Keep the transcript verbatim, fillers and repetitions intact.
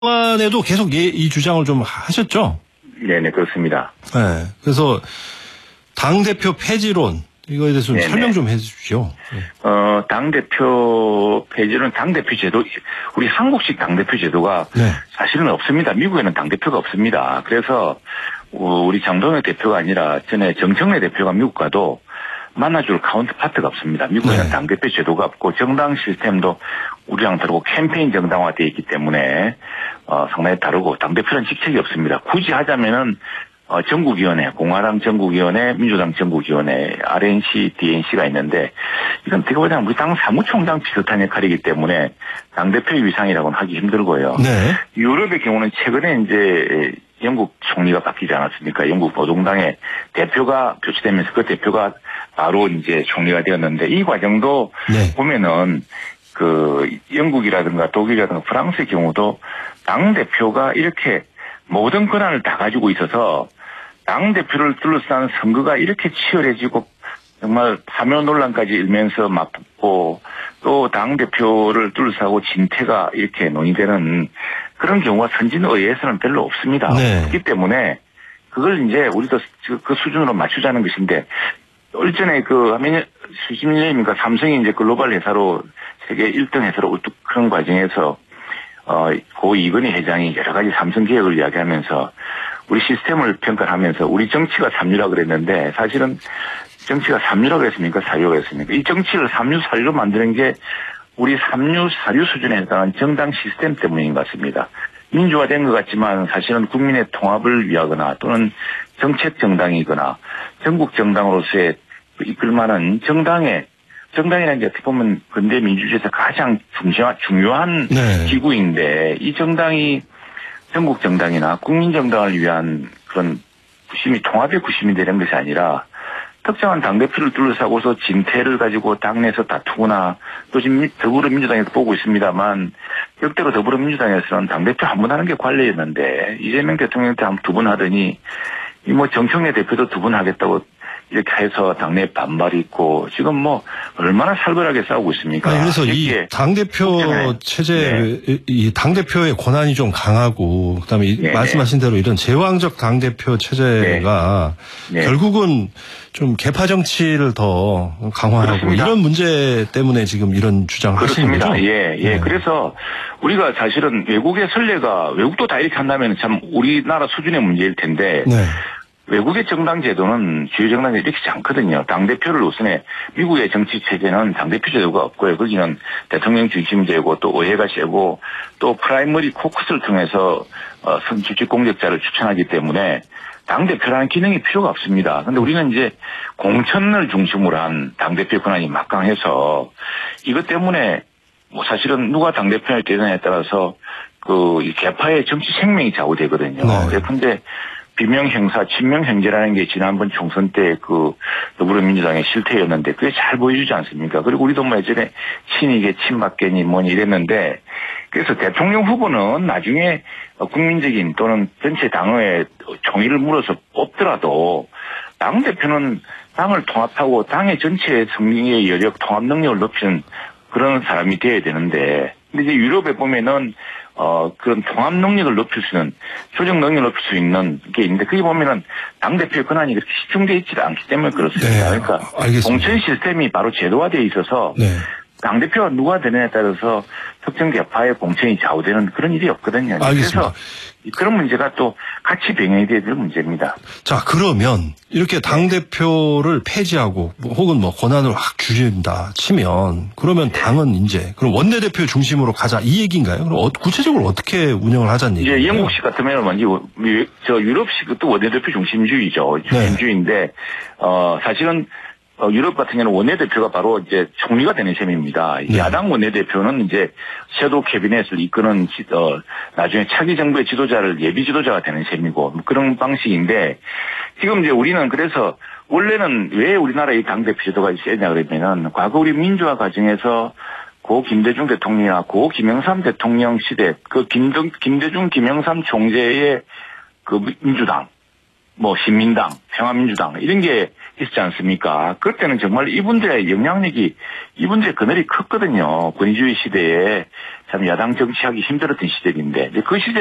안에도 계속 이, 이 주장을 좀 하셨죠? 네네, 그렇습니다. 네. 그래서 당대표 폐지론, 이거에 대해서 좀 네네. 설명 좀 해 주십시오. 네. 어, 당대표 폐지는 당대표 제도, 우리 한국식 당대표 제도가 네. 사실은 없습니다. 미국에는 당대표가 없습니다. 그래서, 어, 우리 장동혁 대표가 아니라 전에 정청래 대표가 미국 가도 만나줄 카운터파트가 없습니다. 미국에는 네. 당대표 제도가 없고 정당 시스템도 우리랑 다르고 캠페인 정당화되어 있기 때문에 어, 상당히 다르고 당대표는 직책이 없습니다. 굳이 하자면은 어, 전국위원회, 공화당 전국위원회, 민주당 전국위원회, 알엔씨, 디엔씨가 있는데 이건 어떻게 보자면 우리 당 사무총장 비슷한 역할이기 때문에 당대표의 위상이라고는 하기 힘들고요. 네. 유럽의 경우는 최근에 이제 영국 총리가 바뀌지 않았습니까? 영국 노동당의 대표가 교체되면서 그 대표가 바로 이제 총리가 되었는데 이 과정도 네. 보면은 그 영국이라든가 독일이라든가 프랑스의 경우도 당대표가 이렇게 모든 권한을 다 가지고 있어서 당대표를 둘러싼 선거가 이렇게 치열해지고 정말 파묘 논란까지 일면서 맞붙고 또 당대표를 둘러싸고 진퇴가 이렇게 논의되는 그런 경우가 선진의회에서는 별로 없습니다. 네. 그렇기 때문에 그걸 이제 우리도 그 수준으로 맞추자는 것인데 일전에 그 하면 수십 년이니까 삼성이 이제 글로벌 회사로 세계 일 등 회사로 우뚝 그런 과정에서 어, 고 이건희 회장이 여러 가지 삼성 개혁을 이야기하면서 우리 시스템을 평가하면서 우리 정치가 삼류라 그랬는데 사실은 정치가 삼류라 그랬습니까? 사유가 그랬습니까? 이 정치를 삼류, 사유로 만드는 게 우리 삼류, 사류 수준에 해당하는 정당 시스템 때문인 것 같습니다. 민주화된 것 같지만 사실은 국민의 통합을 위하거나 또는 정책 정당이거나 전국 정당으로서의 이끌만한 정당의 정당이라는 게 어떻게 보면 근대 민주주의에서 가장 중요한, 중요한 네. 기구인데 이 정당이 전국 정당이나 국민 정당을 위한 그런 구심이 통합의 구심이 되는 것이 아니라 특정한 당대표를 둘러싸고서 진퇴를 가지고 당내에서 다투거나 또 지금 더불어민주당에서 보고 있습니다만 역대로 더불어민주당에서는 당대표 한 번 하는 게 관례였는데 이재명 대통령 때 한 두 번 하더니 이 뭐 정청래 대표도 두 번 하겠다고 이렇게 해서 당내 반발이 있고 지금 뭐 얼마나 살벌하게 싸우고 있습니까? 아니, 그래서 이 당대표 체제, 네. 이 당대표의 권한이 좀 강하고 그다음에 이 네. 말씀하신 대로 이런 제왕적 당대표 체제가 네. 결국은 좀 개파 정치를 더 강화하고 그렇습니다. 이런 문제 때문에 지금 이런 주장을 하시는 거죠? 그렇습니다. 예, 예. 네. 그래서 우리가 사실은 외국의 선례가 외국도 다 이렇게 한다면 참 우리나라 수준의 문제일 텐데 네. 외국의 정당 제도는 주요 정당이 이렇게 않거든요. 당대표를 우선해 미국의 정치 체제는 당대표 제도가 없고요. 거기는 대통령 중심제고 또 의회가 세고 또 프라이머리 코커스를 통해서 어, 정치 공격자를 추천하기 때문에 당대표라는 기능이 필요가 없습니다. 그런데 우리는 이제 공천을 중심으로 한 당대표 권한이 막강해서 이것 때문에 뭐 사실은 누가 당대표에 되느냐에 따라서 그 개파의 정치 생명이 좌우되거든요. 그런데 네. 비명 행사, 친명 행제라는 게 지난번 총선 때 그 더불어민주당의 실태였는데 그게 잘 보여주지 않습니까? 그리고 우리도 뭐 예전에 친이계, 친박계니 뭐니 이랬는데 그래서 대통령 후보는 나중에 국민적인 또는 전체 당의 총의를 물어서 뽑더라도 당대표는 당을 통합하고 당의 전체 성리의 여력, 통합 능력을 높이는 그런 사람이 되어야 되는데 근데 이제 유럽에 보면은 어, 그런 통합 능력을 높일 수 있는, 조정 능력을 높일 수 있는 게 있는데, 그게 보면은, 당대표의 권한이 그렇게 집중되어 있지 않기 때문에 그렇습니다. 네, 그러니까, 알겠습니다. 공천 시스템이 바로 제도화되어 있어서, 네. 당대표가 누가 되느냐에 따라서 특정 개파의 공천이 좌우되는 그런 일이 없거든요. 알겠습니다. 그래서 그런 문제가 또 같이 병행이 돼야 될 문제입니다. 자, 그러면 이렇게 당대표를 폐지하고 뭐 혹은 뭐 권한을 확 줄인다 치면 그러면 당은 이제 그럼 원내대표 중심으로 가자 이 얘기인가요? 그럼 구체적으로 어떻게 운영을 하자는 얘기인가요? 이제 영국식 같으면 먼저 저 유럽식 또 원내대표 중심주의죠. 중심주의인데 네. 어 사실은 어, 유럽 같은 경우는 원내대표가 바로 이제 총리가 되는 셈입니다. 네. 야당 원내대표는 이제 섀도우 캐비넷을 이끄는, 지, 어, 나중에 차기 정부의 지도자를 예비 지도자가 되는 셈이고, 그런 방식인데, 지금 이제 우리는 그래서, 원래는 왜 우리나라 이 당대표 제도가 있어야 그러면은, 과거 우리 민주화 과정에서 고 김대중 대통령이나 고 김영삼 대통령 시대, 그 김, 김대중, 김영삼 총재의 그 민주당, 뭐 신민당, 평화민주당 이런 게 있었지 않습니까? 그때는 정말 이분들의 영향력이 이분들의 그늘이 컸거든요. 권위주의 시대에 참 야당 정치하기 힘들었던 시절인데 그 시대